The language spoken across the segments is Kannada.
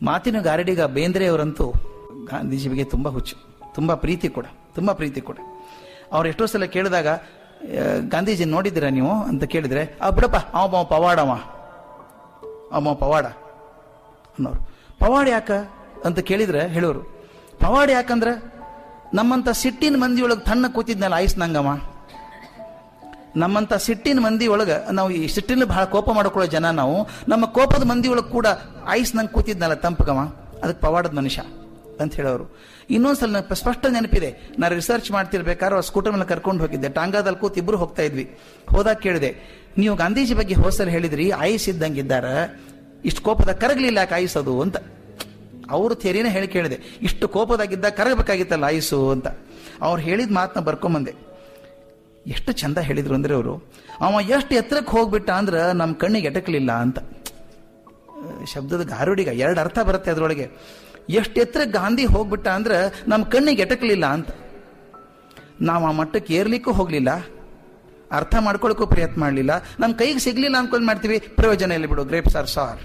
ಮಾತಿನ ಗಾರಡಿಗ ಬೇಂದ್ರೆಯವರಂತೂ ಗಾಂಧೀಜಿ ಬಗ್ಗೆ ತುಂಬ ಹುಚ್ಚು, ತುಂಬ ಪ್ರೀತಿ ಕೂಡ. ಅವ್ರು ಎಷ್ಟೋ ಸಲ ಕೇಳಿದಾಗ, ಗಾಂಧೀಜಿ ನೋಡಿದ್ದೀರಾ ನೀವು ಅಂತ ಕೇಳಿದ್ರೆ, ಬಿಡಪ್ಪ ಅವ ಪವಾಡ ಅನ್ನೋರು. ಪವಾಡ ಯಾಕ ಅಂತ ಕೇಳಿದ್ರೆ ಹೇಳೋರು, ಪವಾಡ ಯಾಕಂದ್ರೆ ನಮ್ಮಂತ ಸಿಟ್ಟಿನ ಮಂದಿ ಒಳಗೆ ತಣ್ಣ ಕೂತಿದ್ನಲ್ಲ ಐಸ್ ನಂಗಮ್ಮ, ನಮ್ಮಂತ ಸಿಟ್ಟಿನ ಮಂದಿ ಒಳಗೆ, ನಾವು ಈ ಸಿಟ್ಟಿನ ಬಹಳ ಕೋಪ ಮಾಡ್ಕೊಳ್ಳೋ ಜನ ನಾವು, ನಮ್ಮ ಕೋಪದ ಮಂದಿ ಒಳಗೆ ಕೂಡ ಐಸ್ ನಂಗೆ ಕೂತಿದ್ನಲ್ಲ ತಂಪಗಮ್ಮ, ಅದಕ್ಕೆ ಪವಾಡದ ಮನುಷ್ಯ ಅಂತ ಹೇಳೋರು. ಇನ್ನೊಂದ್ಸಲ ನನಗೆ ಸ್ಪಷ್ಟ ನೆನಪಿದೆ, ನಾನು ರಿಸರ್ಚ್ ಮಾಡ್ತಿರ್ಬೇಕಾದ್ರೆ ಅವ್ರು ಸ್ಕೂಟರ್ ಮೇಲೆ ಕರ್ಕೊಂಡು ಹೋಗಿದ್ದೆ, ಟಾಂಗಾದಲ್ಲಿ ಕೂತ್ ಇಬ್ರು ಹೋಗ್ತಾ ಇದ್ವಿ. ಹೋದಾಗ ಕೇಳಿದೆ, ನೀವು ಗಾಂಧೀಜಿ ಬಗ್ಗೆ ಹೋಸಲ್ ಹೇಳಿದ್ರಿ ಐಸ್ ಇದ್ದಂಗಿದ್ದಾರೆ, ಇಷ್ಟು ಕೋಪದ ಕರಗಲಿಲ್ಲ ಯಾಕೆ ಐಸ್ ಅದು ಅಂತ. ಅವರು ಥೇರಿನ ಹೇಳಿ ಕೇಳಿದೆ, ಇಷ್ಟು ಕೋಪದಾಗಿದ್ದ ಕರಗಬೇಕಾಗಿತ್ತಲ್ಲ ಐಸು ಅಂತ. ಅವ್ರು ಹೇಳಿದ ಮಾತನ್ನ ಬರ್ಕೊಂಬಂದೆ. ಎಷ್ಟು ಚಂದ ಹೇಳಿದ್ರು ಅಂದ್ರೆ ಅವರು, ಅವ ಎಷ್ಟು ಎತ್ತರಕ್ಕೆ ಹೋಗ್ಬಿಟ್ಟ ಅಂದ್ರೆ ನಮ್ಮ ಕಣ್ಣಿಗೆ ಎಟಕಲಿಲ್ಲ ಅಂತ. ಶಬ್ದದ ಗಾರುಡಿಗ 2 ಅರ್ಥ ಬರುತ್ತೆ ಅದರೊಳಗೆ. ಎಷ್ಟು ಎತ್ತರಕ್ಕೆ ಗಾಂಧಿ ಹೋಗ್ಬಿಟ್ಟ ಅಂದ್ರೆ ನಮ್ಮ ಕಣ್ಣಿಗೆ ಎಟಕಲಿಲ್ಲ ಅಂತ. ನಾವು ಆ ಮಟ್ಟಕ್ಕೆ ಏರ್ಲಿಕ್ಕೂ ಹೋಗ್ಲಿಲ್ಲ, ಅರ್ಥ ಮಾಡ್ಕೊಳಕ್ಕೂ ಪ್ರಯತ್ನ ಮಾಡಲಿಲ್ಲ, ನಮ್ಮ ಕೈಗೆ ಸಿಗ್ಲಿಲ್ಲ ಅನ್ಕೊಂಡು ಮಾಡ್ತೀವಿ, ಪ್ರಯೋಜನ ಇಲ್ಲ ಬಿಡು, ಗ್ರೇಪ್ಸ್ ಆರ್ ಸಾರ್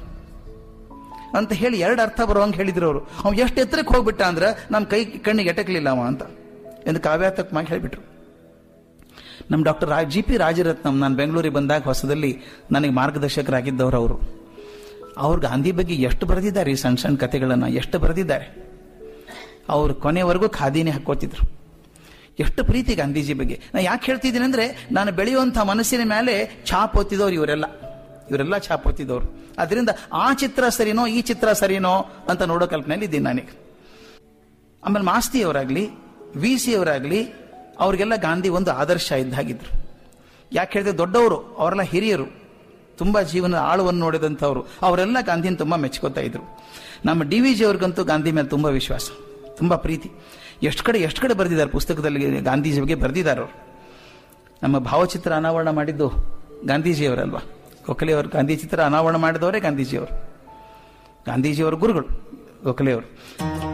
ಅಂತ ಹೇಳಿ 2 ಅರ್ಥ ಬರೋಂಗೆ ಹೇಳಿದ್ರು ಅವರು. ಅವ್ನು ಎಷ್ಟು ಎತ್ತರಕ್ಕೆ ಹೋಗ್ಬಿಟ್ಟ ಅಂದ್ರೆ ನಮ್ಮ ಕಣ್ಣಿಗೆ ಎಟಕಲಿಲ್ಲ ಅವ ಅಂತ ಎಂದು ಕಾವ್ಯಾತ್ಮಕವಾಗಿ ಹೇಳಿಬಿಟ್ರು. ನಮ್ಮ ಡಾಕ್ಟರ್ ಜಿ ಪಿ ರಾಜರತ್ನಂ, ನಾನು ಬೆಂಗಳೂರಿಗೆ ಬಂದಾಗ ಹೊಸದಲ್ಲಿ ನನಗೆ ಮಾರ್ಗದರ್ಶಕರಾಗಿದ್ದವರು ಅವರು. ಅವ್ರು ಗಾಂಧಿ ಬಗ್ಗೆ ಎಷ್ಟು ಬರೆದಿದ್ದಾರೆ, ಈ ಸಣ್ಣ ಸಣ್ಣ ಕಥೆಗಳನ್ನು ಎಷ್ಟು ಬರೆದಿದ್ದಾರೆ. ಅವರು ಕೊನೆವರೆಗೂ ಖಾದಿನೇ ಹಾಕೋತಿದ್ರು. ಎಷ್ಟು ಪ್ರೀತಿ ಗಾಂಧೀಜಿ ಬಗ್ಗೆ. ನಾನು ಯಾಕೆ ಹೇಳ್ತಿದ್ದೀನಿ ಅಂದ್ರೆ, ನಾನು ಬೆಳೆಯುವಂಥ ಮನಸ್ಸಿನ ಮೇಲೆ ಛಾಪ್ ಓದ್ತಿದ್ದವ್ರು ಇವರೆಲ್ಲ ಛಾಪ್ ಓದ್ತಿದ್ದವ್ರು. ಅದರಿಂದ ಆ ಚಿತ್ರ ಸರಿನೋ ಈ ಚಿತ್ರ ಸರಿನೋ ಅಂತ ನೋಡೋ ಕಲ್ಪನೆಯಲ್ಲಿ ಇದ್ದೀನಿ ನಾನೀಗ. ಆಮೇಲೆ ಮಾಸ್ತಿಯವರಾಗ್ಲಿ, VC ಅವರಾಗ್ಲಿ, ಅವ್ರಿಗೆಲ್ಲ ಗಾಂಧಿ ಒಂದು ಆದರ್ಶ ಇದ್ದಾಗಿದ್ರು. ಯಾಕೆ ಹೇಳಿದ್ರೆ, ದೊಡ್ಡವರು, ಅವರೆಲ್ಲ ಹಿರಿಯರು, ತುಂಬಾ ಜೀವನದ ಆಳವನ್ನು ನೋಡಿದಂಥವ್ರು, ಅವರೆಲ್ಲ ಗಾಂಧಿನ ತುಂಬಾ ಮೆಚ್ಕೋತಾ ಇದ್ರು. ನಮ್ಮ DVG ಅವ್ರಿಗಂತೂ ಗಾಂಧಿ ಮೇಲೆ ತುಂಬಾ ವಿಶ್ವಾಸ, ತುಂಬಾ ಪ್ರೀತಿ. ಎಷ್ಟು ಕಡೆ ಬರೆದಿದ್ದಾರೆ, ಪುಸ್ತಕದಲ್ಲಿ ಗಾಂಧೀಜಿ ಬಗ್ಗೆ ಬರೆದಿದ್ದಾರೆ ಅವರು. ನಮ್ಮ ಭಾವಚಿತ್ರ ಅನಾವರಣ ಮಾಡಿದ್ದು ಗಾಂಧೀಜಿಯವರಲ್ವಾ, ಗೋಖಲೆಯವರು. ಗಾಂಧಿ ಚಿತ್ರ ಅನಾವರಣ ಮಾಡಿದವರೇ ಗಾಂಧೀಜಿಯವರು ಗುರುಗಳು ಗೋಖಲೆಯವರು.